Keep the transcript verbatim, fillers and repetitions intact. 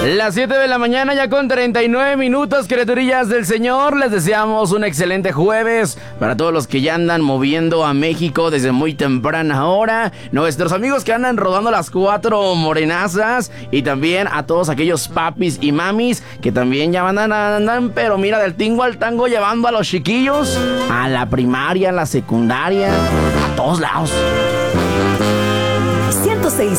Las siete de la mañana ya con treinta y nueve minutos, criaturillas del Señor. Les deseamos un excelente jueves para todos los que ya andan moviendo a México desde muy temprana hora. Nuestros amigos que andan rodando las cuatro morenazas. Y también a todos aquellos papis y mamis que también ya andan, andan, pero mira, del tingo al tango, llevando a los chiquillos a la primaria, a la secundaria, a todos lados.